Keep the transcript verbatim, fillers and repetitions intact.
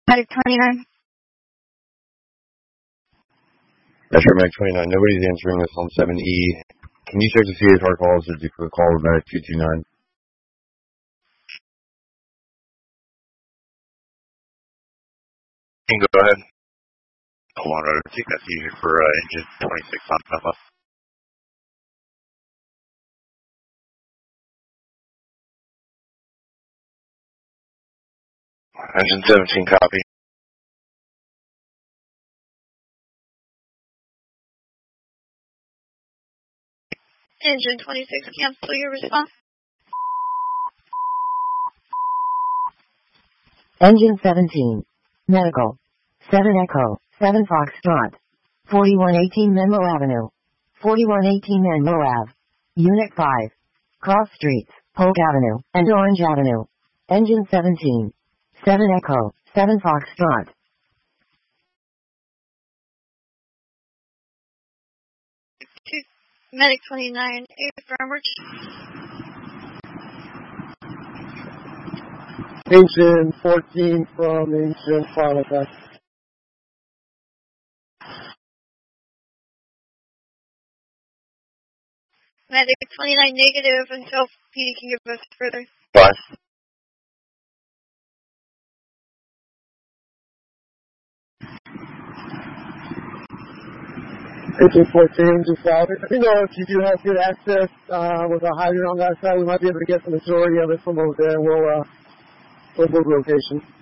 Medic twenty-nine. That's right, Medic twenty-nine. Nobody's answering this on seven E. Can you check to see if our calls or do a call with Medic two two nine? You can go ahead. Hold on, Rotor. Take that seizure for uh, engine twenty-six on Papa. Engine seventeen, copy. Engine twenty-six, cancel your response. Engine seventeen. Medical. seven Echo. seven Foxtrot. forty-one eighteen Menlo Avenue. forty-one eighteen Menlo Ave. Unit five. Cross Streets, Polk Avenue, and Orange Avenue. Engine seventeen. seven Echo. seven Foxtrot. Medic twenty-nine, affirm. Engine fourteen from Engine five. Okay. Medic twenty-nine negative until P D can give us further. Fine. Engine fourteen, just out. You know, if you do have good access uh, with a hydrant on that side, we might be able to get the majority of it from over there. We'll, uh, we'll move location.